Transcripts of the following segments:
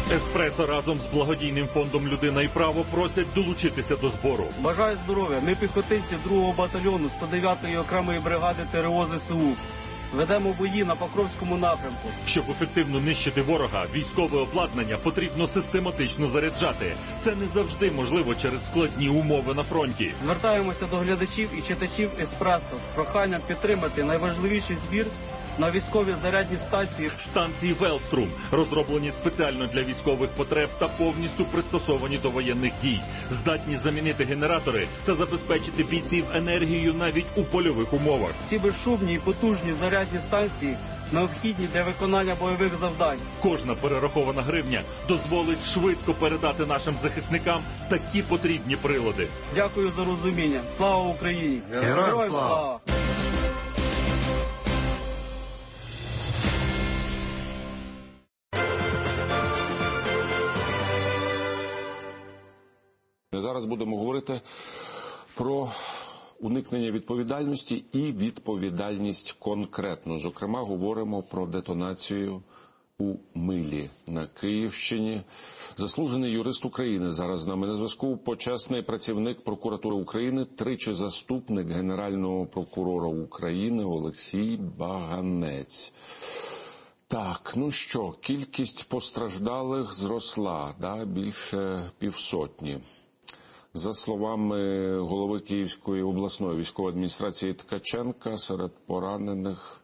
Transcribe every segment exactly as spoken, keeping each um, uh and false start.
Еспресо разом з благодійним фондом «Людина і право» просять долучитися до збору. Бажаю здоров'я. Ми піхотинці другого батальйону сто дев'ятої окремої бригади ТРО ЗСУ. Ведемо бої на Покровському напрямку. Щоб ефективно нищити ворога, військове обладнання потрібно систематично заряджати. Це не завжди можливо через складні умови на фронті. Звертаємося до глядачів і читачів Еспресо з проханням підтримати найважливіший збір на військові зарядні станції. Станції «Велструм» розроблені спеціально для військових потреб та повністю пристосовані до воєнних дій. Здатні замінити генератори та забезпечити бійців енергією навіть у польових умовах. Ці безшумні і потужні зарядні станції необхідні для виконання бойових завдань. Кожна перерахована гривня дозволить швидко передати нашим захисникам такі потрібні прилади. Дякую за розуміння. Слава Україні! Героям слава! Зараз будемо говорити про уникнення відповідальності і відповідальність конкретно. Зокрема, говоримо про детонацію у Милі на Київщині. Заслужений юрист України зараз з нами на зв'язку, почесний працівник прокуратури України, тричі заступник Генерального прокурора України Олексій Баганець. Так, ну що, кількість постраждалих зросла, да, більше півсотні. За словами голови Київської обласної військової адміністрації Ткаченка, серед поранених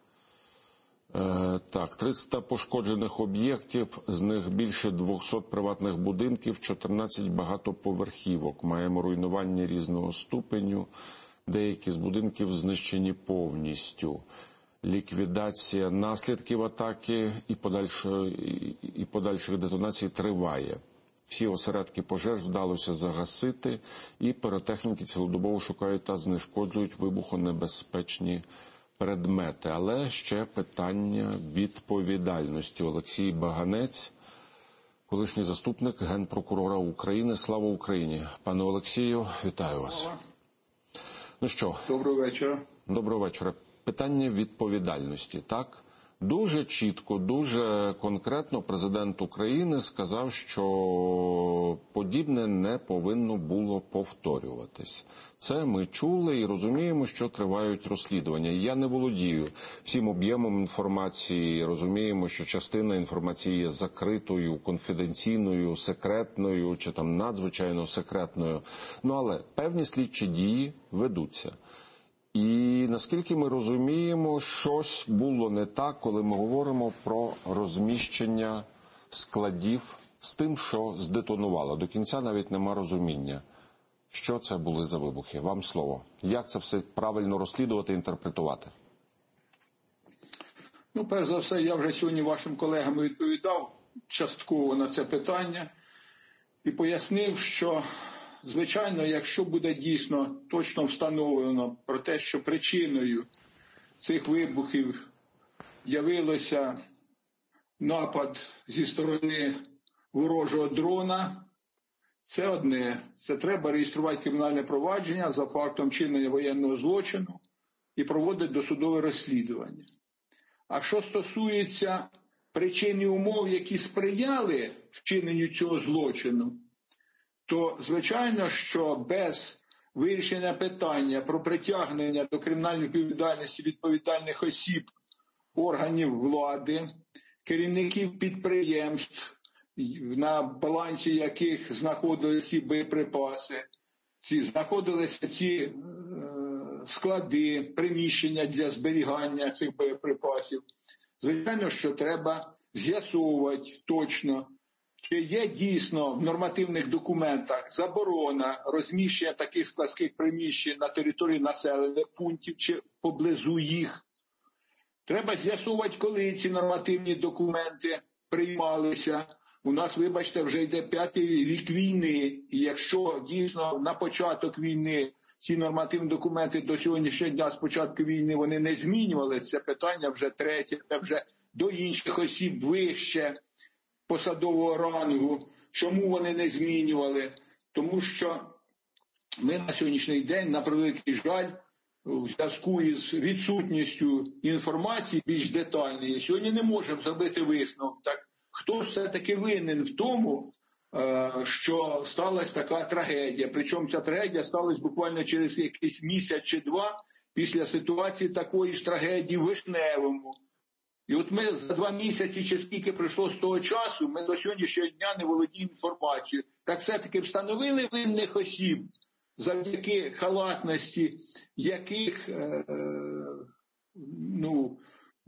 е, так, триста пошкоджених об'єктів, з них більше двохсот приватних будинків, чотирнадцять багатоповерхівок. Маємо руйнування різного ступеню, деякі з будинків знищені повністю. Ліквідація наслідків атаки і подальшої, і подальших детонацій триває. Всі осередки пожеж вдалося загасити, і піротехніки цілодобово шукають та знешкоджують вибухонебезпечні предмети. Але ще питання відповідальності. Олексій Баганець, колишній заступник Генпрокурора України. Слава Україні! Пане Олексію, вітаю вас. Ну що? Доброго вечора. Доброго вечора. Питання відповідальності, так? Дуже чітко, дуже конкретно президент України сказав, що подібне не повинно було повторюватись. Це ми чули і розуміємо, що тривають розслідування. Я не володію всім об'ємом інформації, розуміємо, що частина інформації є закритою, конфіденційною, секретною чи там надзвичайно секретною. Ну, але певні слідчі дії ведуться. І наскільки ми розуміємо, щось було не так, коли ми говоримо про розміщення складів з тим, що здетонувало. До кінця навіть нема розуміння, що це були за вибухи. Вам слово. Як це все правильно розслідувати, інтерпретувати? Ну, перш за все, я вже сьогодні вашим колегам відповідав частково на це питання і пояснив, що звичайно, якщо буде дійсно точно встановлено про те, що причиною цих вибухів явилося напад зі сторони ворожого дрона, це одне. Це треба реєструвати кримінальне провадження за фактом вчинення воєнного злочину і проводити досудове розслідування. А що стосується причин і умов, які сприяли вчиненню цього злочину, то, звичайно, що без вирішення питання про притягнення до кримінальної відповідальності відповідальних осіб, органів влади, керівників підприємств, на балансі яких знаходилися ці боєприпаси, ці, знаходилися ці е, склади, приміщення для зберігання цих боєприпасів, звичайно, що треба з'ясовувати точно, чи є дійсно в нормативних документах заборона розміщення таких складських приміщень на території населених пунктів чи поблизу їх. Треба з'ясувати, коли ці нормативні документи приймалися. У нас, вибачте, вже йде п'ятий рік війни, і якщо дійсно на початок війни ці нормативні документи до сьогоднішнього дня з початку війни вони не змінювалися, це питання вже третє, це вже до інших осіб вище посадового рангу. Чому вони не змінювали? Тому що ми на сьогоднішній день, на превеликий жаль, у зв'язку із відсутністю інформації більш детальної, сьогодні не можемо зробити висновок, так хто все-таки винен в тому, що сталася така трагедія. Причому ця трагедія сталася буквально через якийсь місяць чи два після ситуації такої ж трагедії в Вишневому. І от ми за два місяці, чи скільки пройшло з того часу, ми до сьогоднішнього дня не володіємо інформацією. Так все-таки встановили винних осіб, завдяки халатності, яких, е, ну,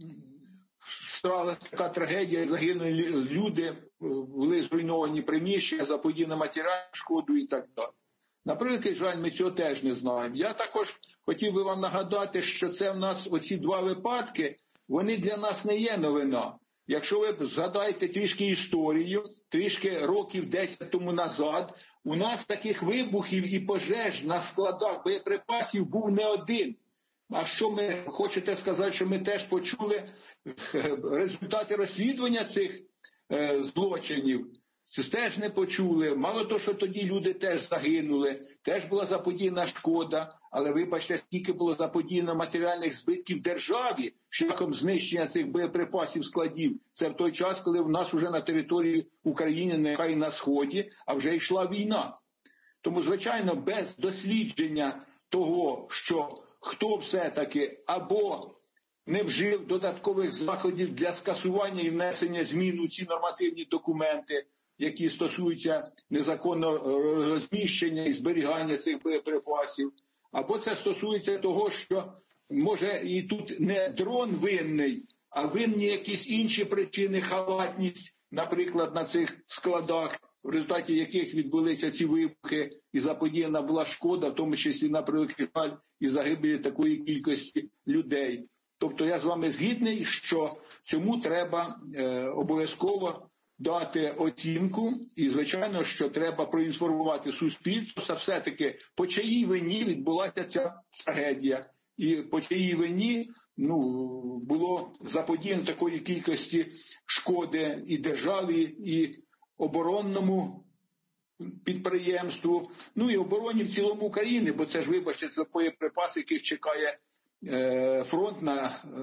сталася така трагедія, загинули люди, були зруйновані приміщення, заподіяна матеріальну шкоду і так далі. На превеликий жаль, ми цього теж не знаємо. Я також хотів би вам нагадати, що це в нас оці два випадки, вони для нас не є новина. Якщо ви згадаєте трішки історію, трішки років десять тому назад, у нас таких вибухів і пожеж на складах боєприпасів був не один. А що ми, хочете сказати, що ми теж почули результати розслідування цих е, злочинів? Це теж не почули. Мало того, що тоді люди теж загинули, теж була заподіяна шкода, але вибачте, скільки було заподіяно матеріальних збитків державі шляхом знищення цих боєприпасів складів. Це в той час, коли в нас уже на території України, нехай на Сході, а вже йшла війна. Тому, звичайно, без дослідження того, що хто все-таки або не вжив додаткових заходів для скасування і внесення змін у ці нормативні документи, які стосуються незаконного розміщення і зберігання цих боєприпасів, або це стосується того, що може і тут не дрон винний, а винні якісь інші причини, халатність, наприклад, на цих складах, в результаті яких відбулися ці вибухи і заподіяна була шкода, в тому числі, на превеликий жаль, і загибелі такої кількості людей. Тобто я з вами згідний, що цьому треба е, обов'язково дати оцінку, і, звичайно, що треба проінформувати суспільство, що все-таки по чиїй вині відбулася ця трагедія, і по чиїй вині ну, було заподіяно такої кількості шкоди і державі, і оборонному підприємству, ну і обороні в цілому України, бо це ж, вибачте, це боєприпаси, яких чекає е, фронт на, е,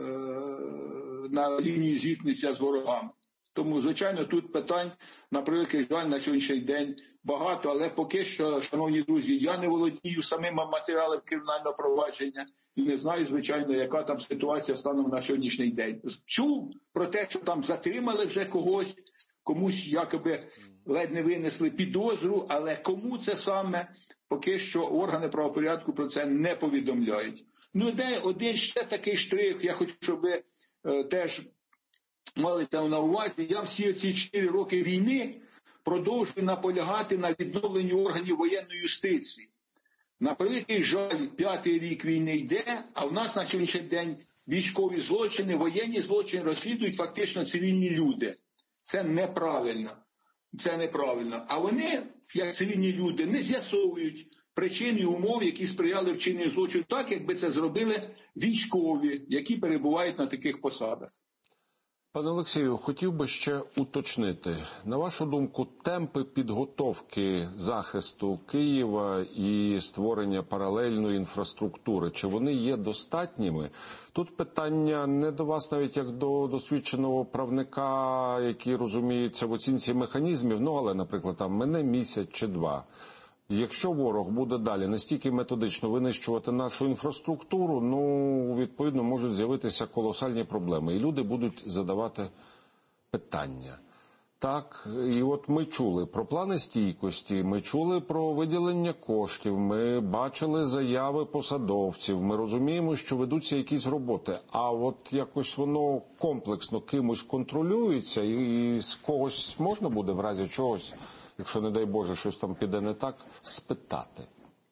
на лінії зіткнення з ворогами. Тому, звичайно, тут питань, на превеликий жаль, на сьогоднішній день багато, але поки що, шановні друзі, я не володію самим матеріалом кримінального провадження і не знаю, звичайно, яка там ситуація станом на сьогоднішній день. Чув про те, що там затримали вже когось, комусь якоби ледь не винесли підозру, але кому це саме, поки що органи правопорядку про це не повідомляють. Ну, де один ще такий штрих, я хочу, щоб ви е, теж мали це на увазі. Я всі ці чотири роки війни продовжую наполягати на відновленні органів воєнної юстиції. На превеликий жаль, п'ятий рік війни йде, а в нас на сьогоднішній день військові злочини, воєнні злочини розслідують фактично цивільні люди. Це неправильно. Це неправильно. А вони, як цивільні люди, не з'ясовують причин і умов, які сприяли вчиненню злочину, так, якби це зробили військові, які перебувають на таких посадах. Пане Олексію, хотів би ще уточнити. На вашу думку, темпи підготовки захисту Києва і створення паралельної інфраструктури, чи вони є достатніми? Тут питання не до вас навіть як до досвідченого правника, який розуміється в оцінці механізмів, ну але, наприклад, там мене місяць чи два. Якщо ворог буде далі настільки методично винищувати нашу інфраструктуру, ну, відповідно, можуть з'явитися колосальні проблеми. І люди будуть задавати питання. Так, і от ми чули про плани стійкості, ми чули про виділення коштів, ми бачили заяви посадовців, ми розуміємо, що ведуться якісь роботи. А от якось воно комплексно кимось контролюється і з когось можна буде в разі чогось, якщо, не дай Боже, щось там піде не так, спитати?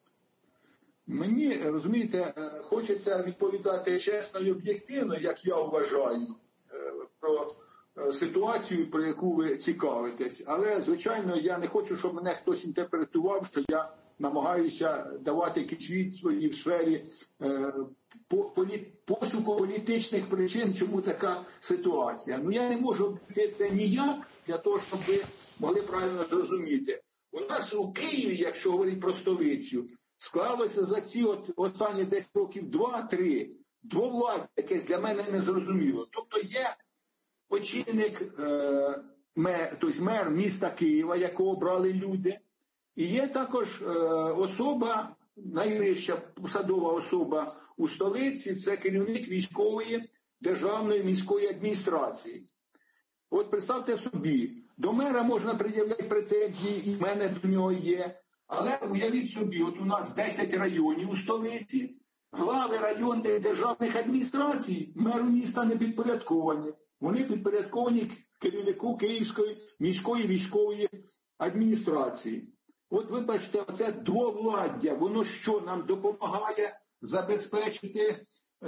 Мені, розумієте, хочеться відповідати чесно і об'єктивно, як я вважаю, про ситуацію, про яку ви цікавитесь. Але, звичайно, я не хочу, щоб мене хтось інтерпретував, що я намагаюся давати якісь відповіді в сфері пошуку політичних причин, чому така ситуація. Ну, я не можу об'яснити це ніяк для того, щоб ви могли правильно зрозуміти. У нас у Києві, якщо говорити про столицю, склалося за ці от останні десь років два-три двовладдя, якесь для мене не зрозуміло. Тобто є очільник е, мер, тобто мер міста Києва, якого обрали люди. І є також е, особа, найвища посадова особа у столиці, це керівник військової державної міської адміністрації. От представте собі, до мера можна пред'являти претензії, і в мене до нього є, але уявіть собі, от у нас десять районів у столиці, глави районних державних адміністрацій меру міста не підпорядковані. Вони підпорядковані керівнику Київської міської військової адміністрації. От вибачте, це двовладдя, воно що нам допомагає забезпечити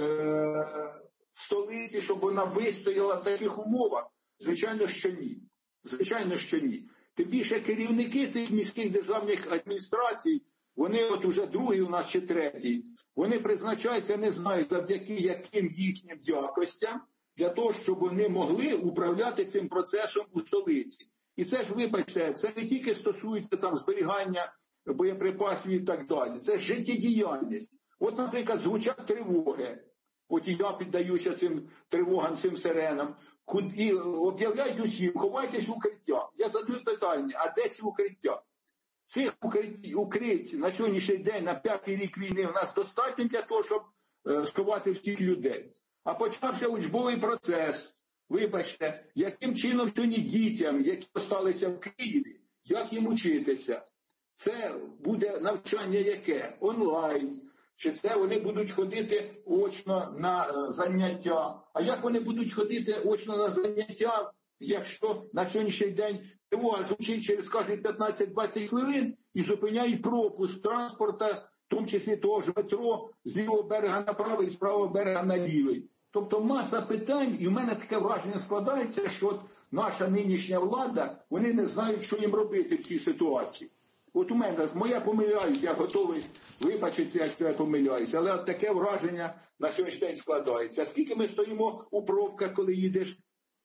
е, столиці, щоб вона вистояла в таких умовах? Звичайно, що ні. Звичайно, що ні. Тим більше керівники цих міських державних адміністрацій, вони от уже другий у нас чи третій, вони призначаються, не знаю, завдяки яким їхнім якостям, для того, щоб вони могли управляти цим процесом у столиці. І це ж, вибачте, це не тільки стосується там зберігання боєприпасів і так далі, це життєдіяльність. От, наприклад, звучать тривоги, от і я піддаюся цим тривогам, цим сиренам, і об'являють усім, ховайтесь в укриття. Я задаю питання, а де ці укриття? Цих укриття, укриття на сьогоднішній день, на п'ятий рік війни, у нас достатньо для того, щоб е, сховати всіх людей. А почався учбовий процес. Вибачте, яким чином сьогодні дітям, які залишилися в Києві, як їм учитися? Це буде навчання яке? Онлайн. Чи це вони будуть ходити очно на заняття? А як вони будуть ходити очно на заняття, якщо на сьогоднішній день тривога звучить через кожні п'ятнадцять-двадцять хвилин і зупиняють пропуск транспорту, в тому числі того ж метро, з лівого берега на правий, з правого берега на лівий? Тобто маса питань, і в мене таке враження складається, що от наша нинішня влада, вони не знають, що їм робити в цій ситуації. От у мене, моя помиляюсь, я готовий вибачитися, як я помиляюся, але от таке враження на сьогоднішній день складається. А скільки ми стоїмо у пробках, коли їдеш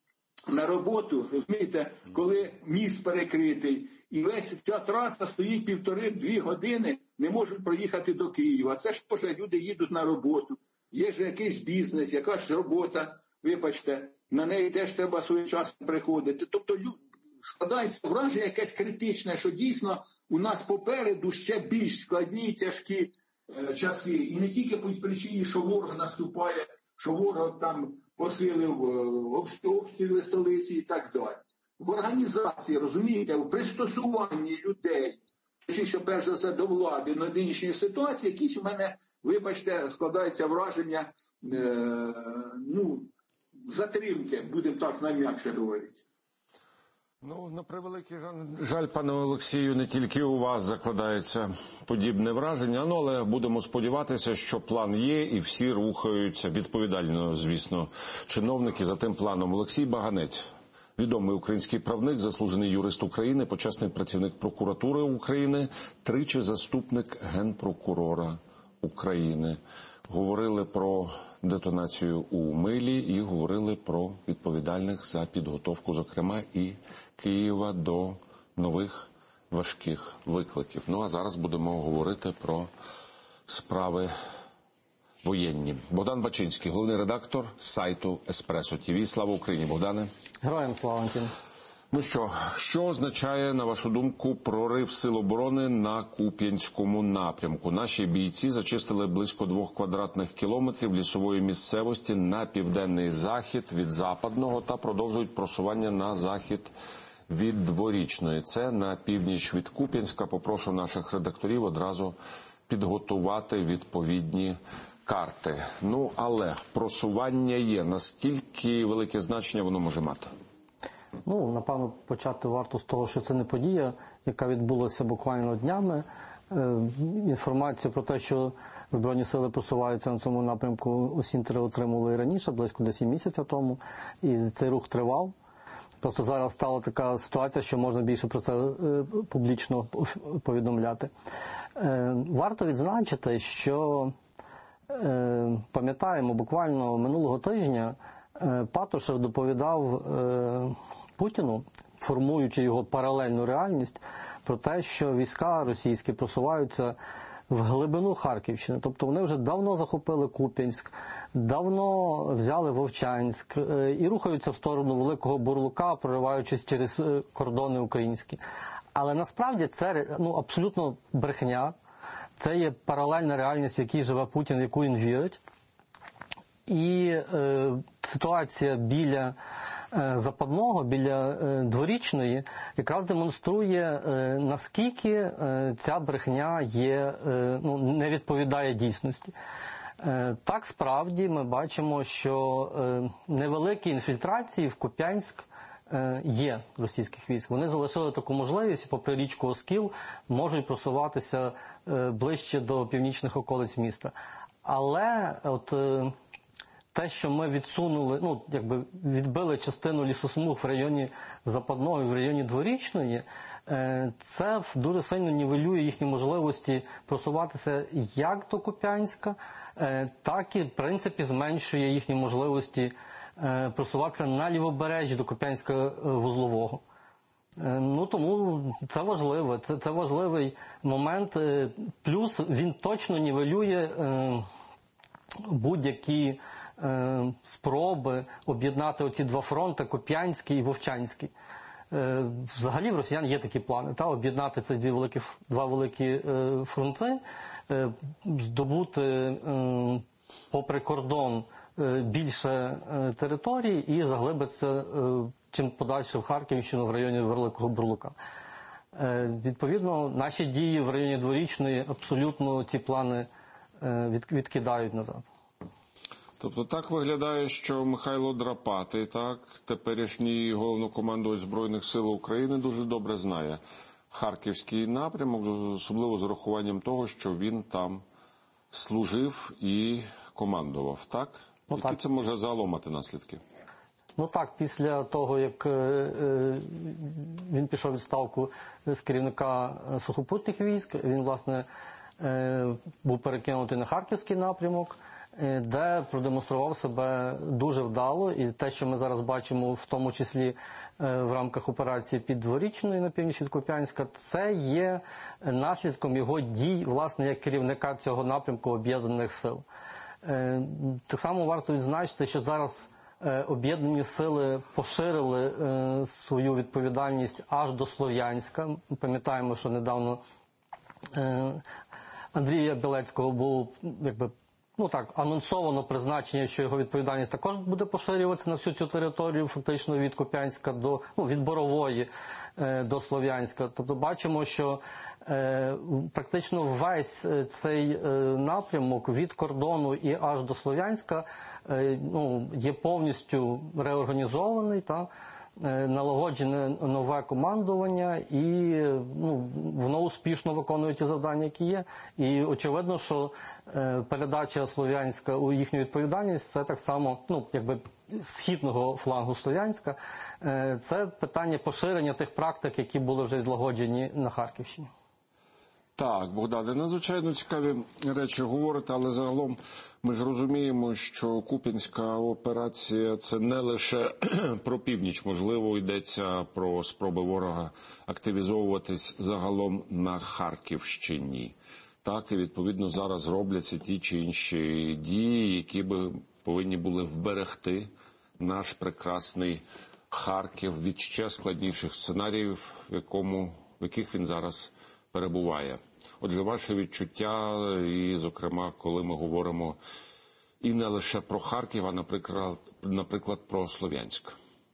на роботу, розумієте, коли міст перекритий, і весь ця траса стоїть півтори-дві години, не можуть проїхати до Києва. Це ж вже люди їдуть на роботу. Є ж якийсь бізнес, якась робота, вибачте, на неї теж треба своєчасно приходити. Тобто складається враження якесь критичне, що дійсно у нас попереду ще більш складні, тяжкі е, часи. І не тільки по причині, що ворог наступає, що ворог там посилив е, обстріли столиці і так далі. В організації, розумієте, в пристосуванні людей, що перш за все до влади, на нинішньої ситуації, якісь у мене, вибачте, складається враження, е, ну, затримки, будемо так найм'якше говорити. Ну, на превеликий жаль, пане Олексію, не тільки у вас закладається подібне враження, ну, але будемо сподіватися, що план є і всі рухаються відповідально, звісно, чиновники за тим планом. Олексій Баганець, відомий український правник, заслужений юрист України, почесний працівник прокуратури України, тричі заступник генпрокурора України. Говорили про детонацію у Милі і говорили про відповідальних за підготовку, зокрема, і Києва до нових важких викликів. Ну, а зараз будемо говорити про справи воєнні. Богдан Бачинський, головний редактор сайту Еспресо ТІВІ. Слава Україні, Богдане. Героям слава, Антін. Ну що, що означає, на вашу думку, прорив Сил оборони на Куп'янському напрямку? Наші бійці зачистили близько двох квадратних кілометрів лісової місцевості на південний захід від Западного та продовжують просування на захід від Дворічної. Це на північ від Куп'янська. Попрошу наших редакторів одразу підготувати відповідні карти. Ну, але просування є. Наскільки велике значення воно може мати? Ну, напевно, почати варто з того, що це не подія, яка відбулася буквально днями. Е, інформацію про те, що Збройні сили просуваються на цьому напрямку, Осінтери отримали і раніше, близько десь місяця тому, і цей рух тривав. Просто зараз стала така ситуація, що можна більше про це е, публічно повідомляти. Е, варто відзначити, що е, пам'ятаємо, буквально минулого тижня е, Патрушев доповідав е, Путіну, формуючи його паралельну реальність, про те, що війська російські просуваються в глибину Харківщини. Тобто вони вже давно захопили Куп'янськ, давно взяли Вовчанськ і рухаються в сторону Великого Бурлука, прориваючись через кордони українські. Але насправді це ну, абсолютно брехня. Це є паралельна реальність, в якій живе Путін, в яку він вірить. І е, ситуація біля е, Западного, біля е, Дворічної якраз демонструє, е, наскільки е, ця брехня є, е, ну, не відповідає дійсності. Е, так, справді, ми бачимо, що е, невеликі інфільтрації в Куп'янськ е, є російських військ. Вони залишили таку можливість, і попри річку Оскіл можуть просуватися е, ближче до північних околиць міста. Але от е, те, що ми відсунули, ну, якби відбили частину лісосмуг в районі Западного і в районі Дворічної, це дуже сильно нівелює їхні можливості просуватися як до Куп'янська, так і, в принципі, зменшує їхні можливості просуватися на лівобережжі до Куп'янська вузлового. Ну, тому це важливо, це, це важливий момент. Плюс він точно нівелює будь-які спроби об'єднати оці два фронти, Куп'янський і Вовчанський. Взагалі в росіян є такі плани, та, об'єднати ці дві великі, два великі фронти, здобути попри кордон більше територій і заглибитися чим подальше в Харківщину в районі Великого Бурлука. Відповідно, наші дії в районі Дворічної абсолютно ці плани відкидають назад. Тобто так виглядає, що Михайло Драпатий, так, теперішній головнокомандувач Збройних сил України, дуже добре знає харківський напрямок, особливо з урахуванням того, що він там служив і командував, так? Ну, Які так. це може загалом мати наслідки? Ну так, після того, як е, він пішов у відставку з керівника сухопутних військ, він, власне, е, був перекинутий на харківський напрямок, де продемонстрував себе дуже вдало, і те, що ми зараз бачимо, в тому числі в рамках операції під Дворічною на північ від Куп'янська, це є наслідком його дій, власне, як керівника цього напрямку Об'єднаних сил. Так само варто відзначити, що зараз Об'єднані сили поширили свою відповідальність аж до Слов'янська. Ми пам'ятаємо, що недавно Андрія Білецького було, якби, ну так, анонсовано призначення, що його відповідальність також буде поширюватися на всю цю територію, фактично від Куп'янська до, ну, від Борової е, до Слов'янська. Тобто бачимо, що е, практично весь цей е, напрямок від кордону і аж до Слов'янська е, ну, є повністю реорганізований, та, е, налагоджене нове командування, і ну, воно успішно виконує ті завдання, які є. І очевидно, що е, передача Слов'янська у їхню відповідальність – це так само, ну, якби східного флангу Слов'янська, е, це питання поширення тих практик, які були вже злагоджені на Харківщині. Так, Богдане, надзвичайно цікаві речі говорите, але загалом ми ж розуміємо, що Куп'янська операція – це не лише про північ, можливо, йдеться про спроби ворога активізовуватись загалом на Харківщині. Так, і відповідно зараз робляться ті чи інші дії, які би повинні були вберегти наш прекрасний Харків від ще складніших сценаріїв, в якому, в яких він зараз перебуває. Отже, ваше відчуття, і, зокрема, коли ми говоримо і не лише про Харків, а, наприклад, наприклад про Слов'янськ.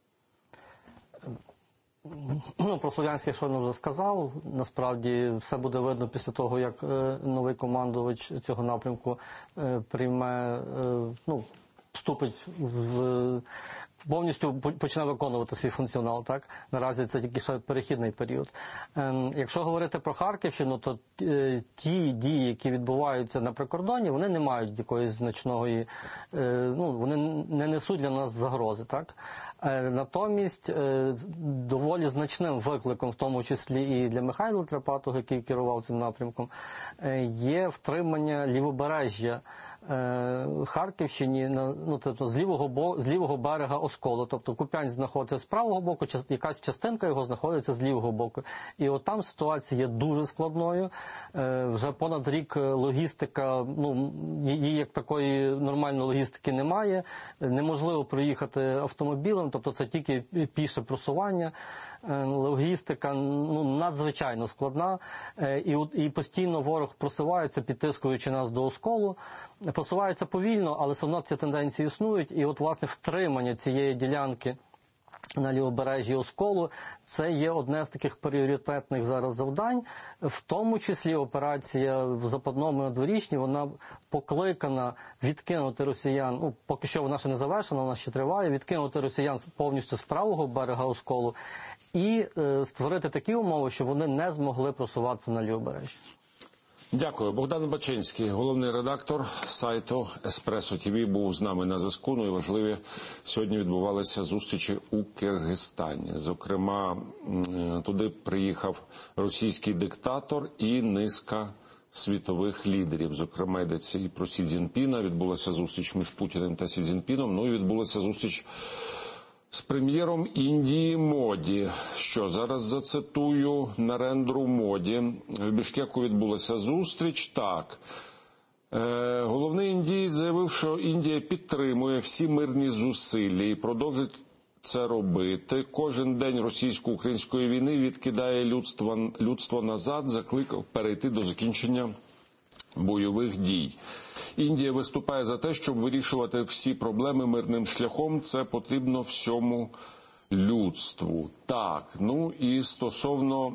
Ну, про Слов'янськ я щойно вже сказав. Насправді, все буде видно після того, як е, новий командувач цього напрямку е, прийме, е, ну, вступить в... повністю почне виконувати свій функціонал. Так? Наразі це тільки ще перехідний період. Ем, якщо говорити про Харківщину, то е, ті дії, які відбуваються на прикордоні, вони не мають якоїсь значної, е, ну, вони не несуть для нас загрози. Так? Е, натомість е, доволі значним викликом, в тому числі і для Михайла Драпатого, який керував цим напрямком, е, є втримання лівобережжя е, Харківщині, на, ну, тобто з лівого, бо, з лівого берега Осколу. Тобто Куп'янськ знаходиться з правого боку, час, якась частинка його знаходиться з лівого боку. І от там ситуація є дуже складною. Е, вже понад рік логістика, ну, її як такої нормальної логістики немає. Неможливо проїхати автомобілем, тобто це тільки піше просування. Логістика, ну, надзвичайно складна, і, і постійно ворог просувається, підтискуючи нас до Осколу. Просувається повільно, але все одно ці тенденції існують, і от, власне, втримання цієї ділянки на лівобережжі Осколу – це є одне з таких пріоритетних зараз завдань, в тому числі операція в Западному Надворічні, вона покликана відкинути росіян, ну, поки що вона ще не завершена, вона ще триває, відкинути росіян повністю з правого берега Осколу і е, створити такі умови, щоб вони не змогли просуватися на лівобережжі. Дякую. Богдан Бачинський, головний редактор сайту Еспресо ТВ, був з нами на зв'язку. Ну і важливі сьогодні відбувалися зустрічі у Киргизстані. Зокрема, туди приїхав російський диктатор і низка світових лідерів. Зокрема, йдеться і про Сі Цзіньпіна. Відбулася зустріч між Путіним та Сі Цзіньпіном. Ну і відбулася зустріч з прем'єром Індії Моді, що зараз зацитую Нарендру Моді. В Бішкеку відбулася зустріч. Так, е, головний індієць заявив, що Індія підтримує всі мирні зусилля і продовжить це робити. Кожен день російсько-української війни відкидає людство, людство назад, закликав перейти до закінчення бойових дій. Індія виступає за те, щоб вирішувати всі проблеми мирним шляхом. Це потрібно всьому людству. Так, ну і стосовно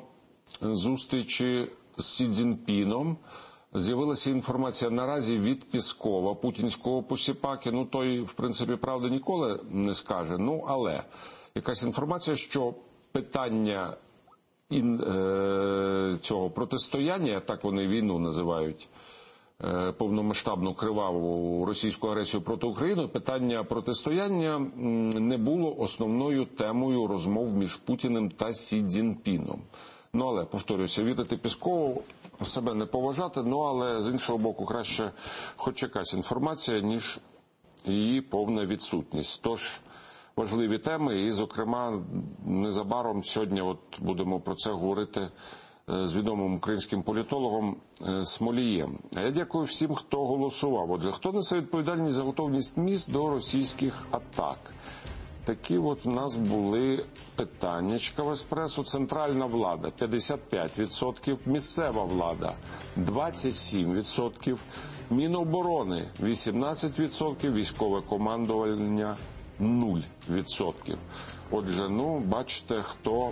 зустрічі з Сі Цзіньпіном, з'явилася інформація наразі від Пєскова, путінського посіпаки. Ну, той, в принципі, правди ніколи не скаже. Ну, але якась інформація, що питання ін, е, цього протистояння, так вони війну називають, повномасштабну криваву російську агресію проти України, питання протистояння не було основною темою розмов між Путіним та Сі Цзіньпіном. Ну, але, повторюся, вірити Пєскову, себе не поважати, ну, але, з іншого боку, краще хоч якась інформація, ніж її повна відсутність. Тож, важливі теми, і, зокрема, незабаром сьогодні от будемо про це говорити з відомим українським політологом Смолієм. А я дякую всім, хто голосував. Отже, хто несе відповідальність за готовність міст до російських атак? Такі от у нас були питаннячка в Еспресо. Центральна влада – п'ятдесят п'ять відсотків, місцева влада – двадцять сім відсотків, Міноборони – вісімнадцять відсотків, військове командування – нуль відсотків. Отже, ну, бачите, хто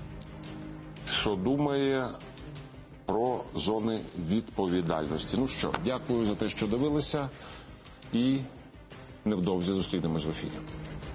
що думає про зони відповідальності. Ну що, дякую за те, що дивилися, і невдовзі зустрінемось в ефірі.